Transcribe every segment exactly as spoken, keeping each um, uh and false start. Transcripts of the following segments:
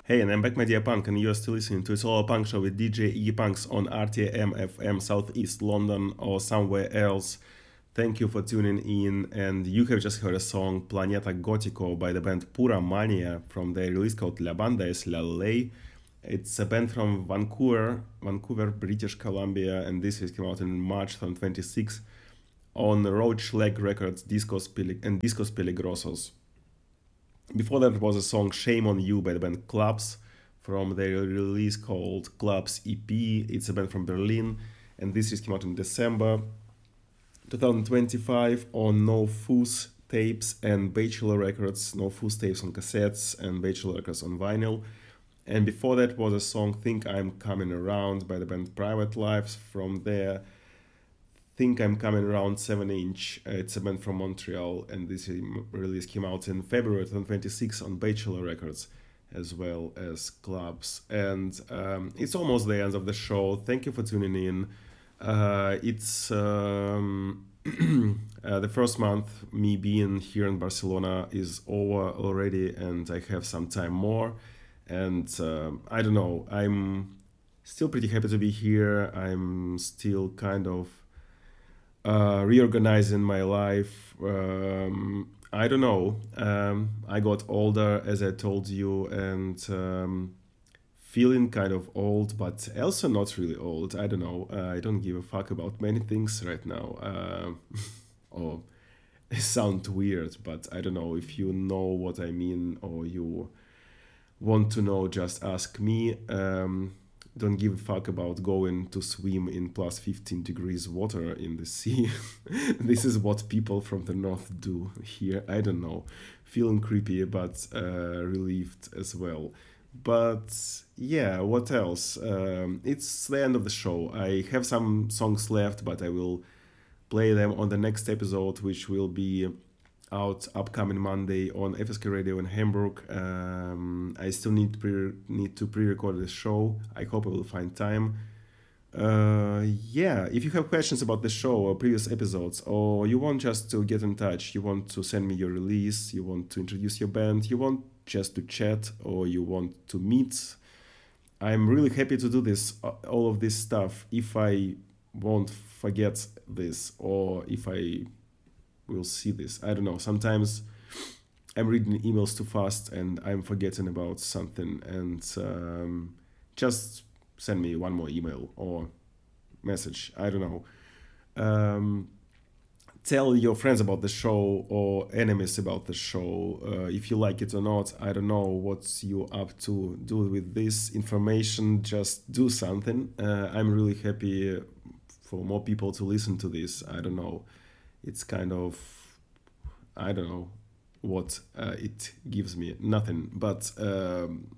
Hey, and I'm back, my dear punk, and you're still listening to It's All a Punk Show with D J Iggy Punks on R T M F M, Southeast London, or somewhere else. Thank you for tuning in, and you have just heard a song Planeta Gotico by the band Pura Mania from their release called La Banda es la Ley. It's a band from Vancouver, Vancouver, British Columbia, and this has come out in March twenty twenty-six on Roach Leg Records Discos Peli- and Discos Peligrosos. Before that was a song Shame on You by the band Clubs from their release called Clubs E P. It's a band from Berlin, and this is came out in December twenty twenty-five on No Foos tapes and Bachelor Records, No Foos tapes on cassettes and Bachelor Records on vinyl. And before that was a song Think I'm Coming Around by the band Private Lives from their Think I'm Coming Around seven inch. Uh, it's a band from Montreal, and this release came out in February twenty twenty-six on Bachelor Records as well as Clubs. And um, it's almost the end of the show. Thank you for tuning in. Uh, it's um, uh, the first month, me being here in Barcelona is over already, and I have some time more. And uh, I don't know, I'm still pretty happy to be here. I'm still kind of uh, reorganizing my life. Um, I don't know. Um, I got older, as I told you, and um, feeling kind of old, but also not really old. I don't know. Uh, I don't give a fuck about many things right now. Uh, or it sounds weird, but I don't know if you know what I mean or you want to know, just ask me. Um, don't give a fuck about going to swim in plus fifteen degrees water in the sea. This is what people from the north do here. I don't know. Feeling creepy, but uh, relieved as well. But yeah, what else? Um, it's the end of the show. I have some songs left, but I will play them on the next episode, which will be out upcoming Monday on F S K Radio in Hamburg. Um, I still need pre- need to pre-record the show. I hope I will find time. Uh, yeah, if you have questions about the show or previous episodes, or you want just to get in touch, you want to send me your release, you want to introduce your band, you want just to chat, or you want to meet, I'm really happy to do this, uh, all of this stuff, if I won't forget this, or if I will see this. I don't know. Sometimes I'm reading emails too fast and I'm forgetting about something, and um, just send me one more email or message. I don't know. Um, tell your friends about the show or enemies about the show, uh, if you like it or not. I don't know what you up to do with this information. Just do something. Uh, I'm really happy for more people to listen to this. I don't know. It's kind of, I don't know what uh, it gives me. Nothing. But um,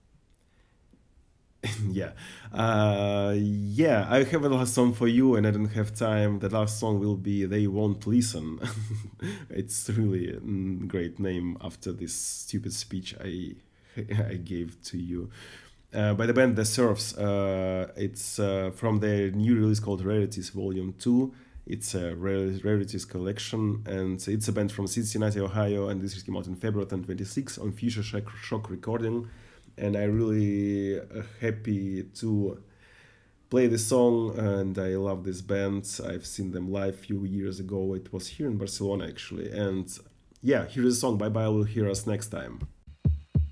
yeah. Uh, yeah, I have a last song for you, and I don't have time. The last song will be They Won't Listen. It's really a great name after this stupid speech I I gave to you. Uh, by the band The Surfs. Uh, it's uh, from their new release called Rarities Volume two. It's a rarities collection, and it's a band from Cincinnati, Ohio, and this came out in February twenty twenty-six on Future Shock, Shock Recording. And I'm really uh, happy to play this song, and I love this band. I've seen them live a few years ago. It was here in Barcelona, actually. And yeah, here is a song. Bye bye. We'll hear us next time.